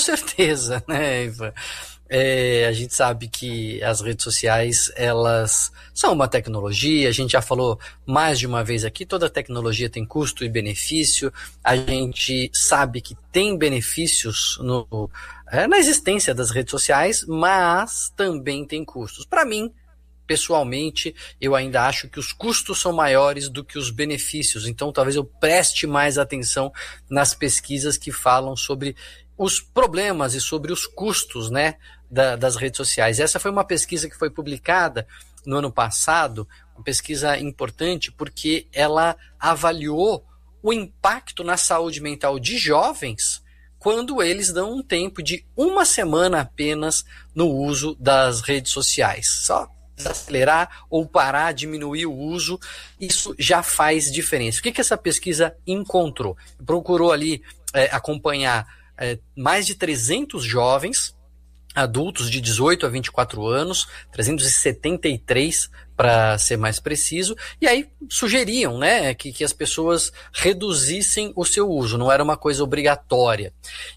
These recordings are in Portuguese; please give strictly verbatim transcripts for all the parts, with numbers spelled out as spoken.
certeza, né, Ivan? É, a gente sabe que as redes sociais, elas são uma tecnologia, a gente já falou mais de uma vez aqui, toda tecnologia tem custo e benefício, a gente sabe que tem benefícios no, é, na existência das redes sociais, mas também tem custos. Para mim, pessoalmente, eu ainda acho que os custos são maiores do que os benefícios, então talvez eu preste mais atenção nas pesquisas que falam sobre os problemas e sobre os custos, né, da, das redes sociais. Essa foi uma pesquisa que foi publicada no ano passado, uma pesquisa importante porque ela avaliou o impacto na saúde mental de jovens quando eles dão um tempo de uma semana apenas no uso das redes sociais. Só desacelerar ou parar, diminuir o uso, isso já faz diferença. O que, que essa pesquisa encontrou? Procurou ali é, acompanhar é, mais de trezentos jovens, adultos de dezoito a vinte e quatro anos, trezentos e setenta e três para ser mais preciso, e aí sugeriam, né, que, que as pessoas reduzissem o seu uso, não era uma coisa obrigatória.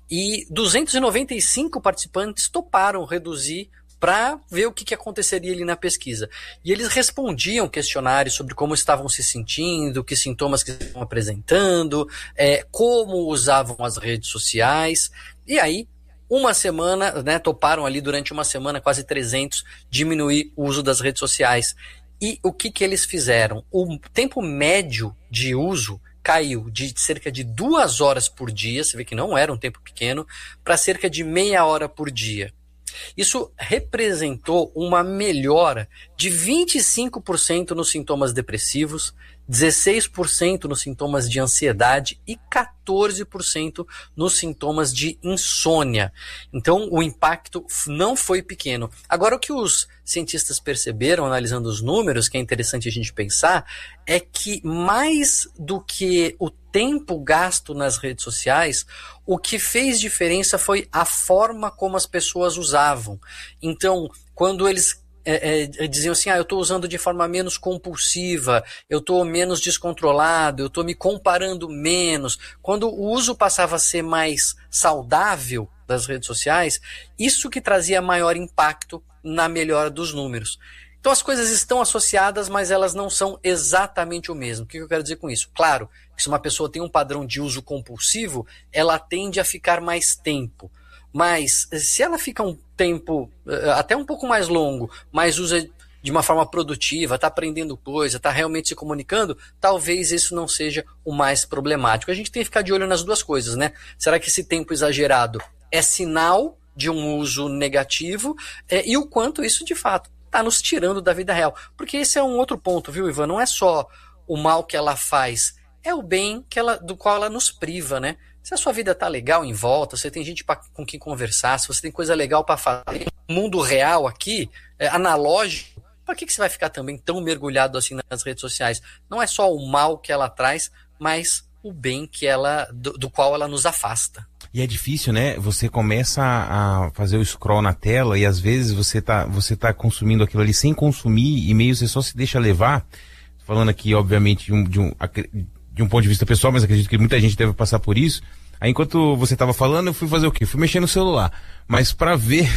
E duzentos e noventa e cinco participantes toparam reduzir para ver o que, que aconteceria ali na pesquisa. E eles respondiam questionários sobre como estavam se sentindo, que sintomas que estavam apresentando, é, como usavam as redes sociais, e aí uma semana, né, toparam ali durante uma semana, quase trezentos, diminuir o uso das redes sociais. E o que, que eles fizeram? O tempo médio de uso caiu de cerca de duas horas por dia, você vê que não era um tempo pequeno, para cerca de meia hora por dia. Isso representou uma melhora de vinte e cinco por cento nos sintomas depressivos, dezesseis por cento nos sintomas de ansiedade e quatorze por cento nos sintomas de insônia. Então, o impacto não foi pequeno. Agora, o que os cientistas perceberam, analisando os números, que é interessante a gente pensar, é que mais do que o tempo gasto nas redes sociais, o que fez diferença foi a forma como as pessoas usavam. Então, quando eles É, é, diziam assim, ah, eu estou usando de forma menos compulsiva, eu estou menos descontrolado, eu estou me comparando menos. Quando o uso passava a ser mais saudável das redes sociais, isso que trazia maior impacto na melhora dos números. Então as coisas estão associadas, mas elas não são exatamente o mesmo. O que eu quero dizer com isso? Claro, que se uma pessoa tem um padrão de uso compulsivo, ela tende a ficar mais tempo. Mas se ela fica um tempo até um pouco mais longo, mas usa de uma forma produtiva, está aprendendo coisa, está realmente se comunicando, talvez isso não seja o mais problemático. A gente tem que ficar de olho nas duas coisas, né? Será que esse tempo exagerado é sinal de um uso negativo? É, e o quanto isso, de fato, está nos tirando da vida real? Porque esse é um outro ponto, viu, Ivan? Não é só o mal que ela faz, é o bem que ela, do qual ela nos priva, né? Se a sua vida tá legal em volta, você tem gente pra, com quem conversar, se você tem coisa legal para fazer, mundo real aqui, é, analógico, para que, que você vai ficar também tão mergulhado assim nas redes sociais? Não é só o mal que ela traz, mas o bem que ela, do, do qual ela nos afasta. E é difícil, né? Você começa a fazer o scroll na tela e às vezes você tá, você tá consumindo aquilo ali sem consumir e meio você só se deixa levar. Falando aqui, obviamente, de um, de um, de um ponto de vista pessoal, mas acredito que muita gente deve passar por isso. Aí enquanto você estava falando, eu fui fazer o quê? Fui mexer no celular. Mas para ver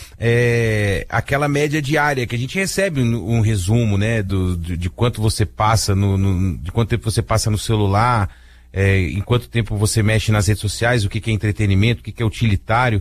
é, aquela média diária que a gente recebe um, um resumo, né, do, de, de quanto você passa no, no, de quanto tempo você passa no celular, é, em quanto tempo você mexe nas redes sociais, o que, que é entretenimento, o que, que é utilitário.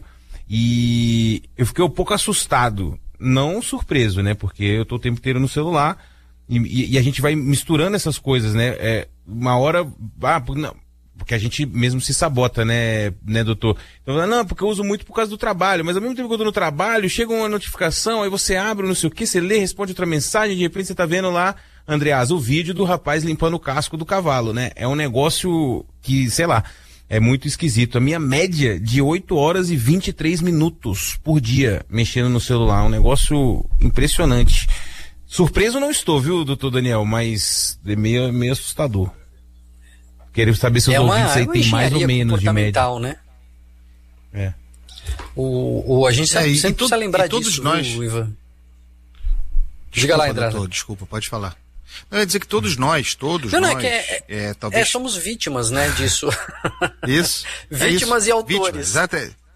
E eu fiquei um pouco assustado, não surpreso, né, porque eu tô o tempo inteiro no celular e, e, e a gente vai misturando essas coisas, né, é, uma hora, ah, não, porque a gente mesmo se sabota, né, né, doutor? Então, não, porque eu uso muito por causa do trabalho, mas ao mesmo tempo que eu tô no trabalho, chega uma notificação, aí você abre, não sei o que, você lê, responde outra mensagem, de repente você tá vendo lá, Andreasa, o vídeo do rapaz limpando o casco do cavalo, né? É um negócio que, sei lá, é muito esquisito. A minha média de oito horas e vinte e três minutos por dia mexendo no celular, um negócio impressionante. Surpreso não estou, viu, doutor Daniel, mas é meio, meio assustador. Quero saber se os é uma, ouvintes aí é tem mais ou menos de média. Né? É. O, o, a gente sempre, é, sempre precisa lembrar todos disso, nós... viu, Ivan? Diga lá, Andrade. Desculpa, pode falar. Não, é dizer que todos nós, todos não, nós... Não, é que é, é, talvez... é, somos vítimas, né, disso. Isso. Vítimas é isso. e autores. Vítimas, exato.